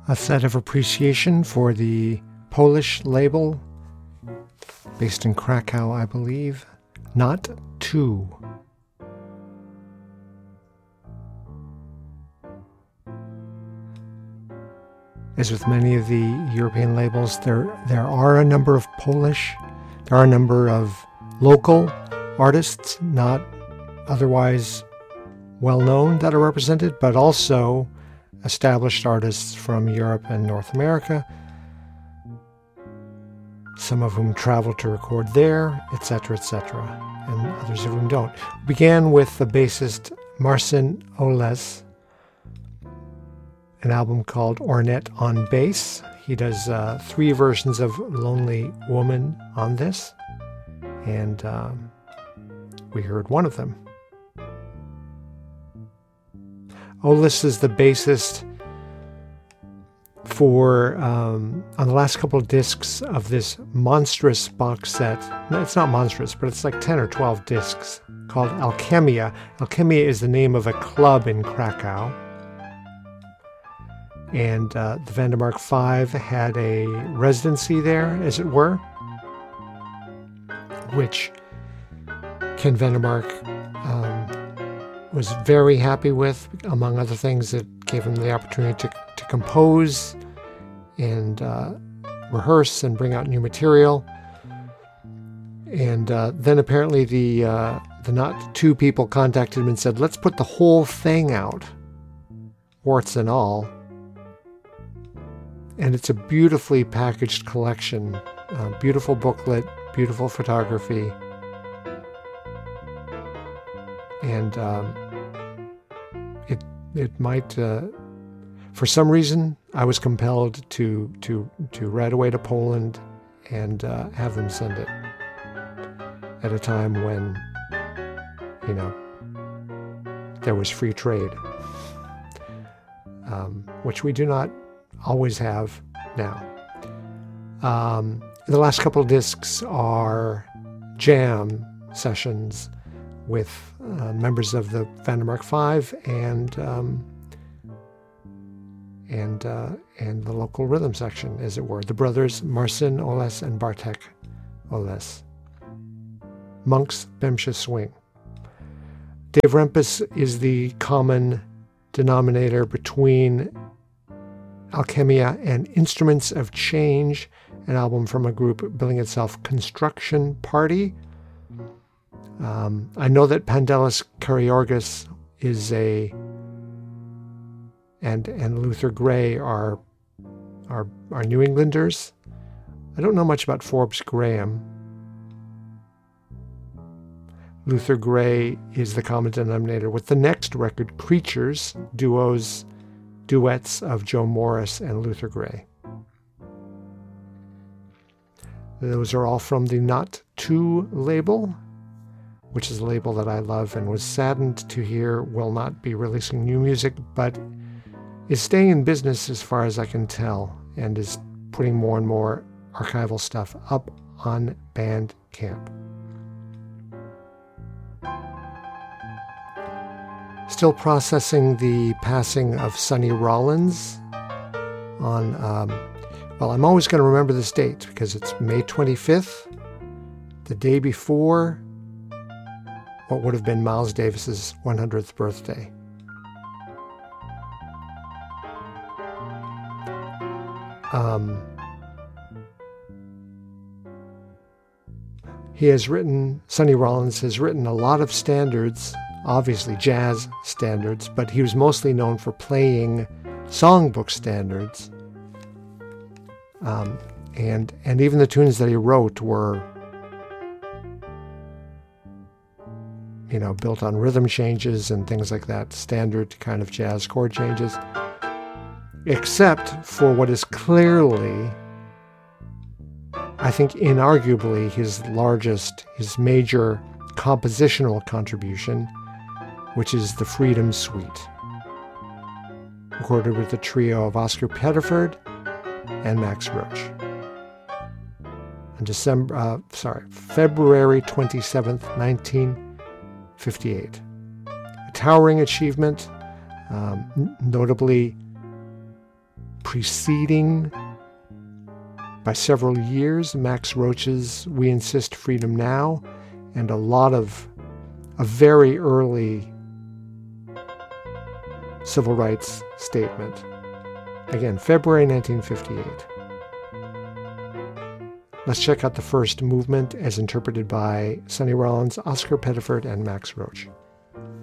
a set of appreciation for the Polish label, based in Krakow, I believe, Not Two. As with many of the European labels, there are a number of there are a number of local artists, not otherwise well-known, that are represented, but also established artists from Europe and North America, some of whom travel to record there, etc., and others of whom don't. We began with the bassist Marcin Oles, an album called Ornette on Bass. He does 3 versions of Lonely Woman on this, and we heard one of them. Oles is the bassist for, on the last couple of discs of this monstrous box set. No, it's not monstrous, but it's like 10 or 12 discs called Alchemia. Alchemia is the name of a club in Krakow. And the Vandermark 5 had a residency there, as it were, which Ken Vandermark was very happy with. Among other things, it gave him the opportunity to compose and rehearse and bring out new material. And then apparently the Not Two people contacted him and said, let's put the whole thing out, warts and all. And it's a beautifully packaged collection, beautiful booklet, beautiful photography. And it might, for some reason, I was compelled to ride away to Poland and have them send it at a time when, there was free trade, which we do not always have now. The last couple of discs are jam sessions with members of the Vandermark 5 and the local rhythm section, as it were. The brothers Marcin Oles and Bartek Oles. Monk's Bemsha Swing. Dave Rempis is the common denominator between Alchemia and Instruments of Change, an album from a group billing itself Construction Party. I know that Pandelis Kariorgis is and Luther Gray are New Englanders. I don't know much about Forbes Graham. Luther Gray is the common denominator with the next record, Creatures, duets of Joe Morris and Luther Gray. Those are all from the Not Two label, which is a label that I love and was saddened to hear will not be releasing new music, but is staying in business as far as I can tell, and is putting more and more archival stuff up on Bandcamp. Still processing the passing of Sonny Rollins on, I'm always going to remember this date because it's May 25th, the day before what would have been Miles Davis's 100th birthday. Sonny Rollins has written a lot of standards, obviously jazz standards, but he was mostly known for playing songbook standards. And even the tunes that he wrote were, built on rhythm changes and things like that, standard kind of jazz chord changes, except for what is clearly, I think inarguably, his major compositional contribution, which is the Freedom Suite, recorded with the trio of Oscar Pettiford and Max Roach. On February 27th, 1958. A towering achievement, notably preceding by several years Max Roach's We Insist Freedom Now, and a very early civil rights statement. Again, February 1958. Let's check out the first movement as interpreted by Sonny Rollins, Oscar Pettiford, and Max Roach.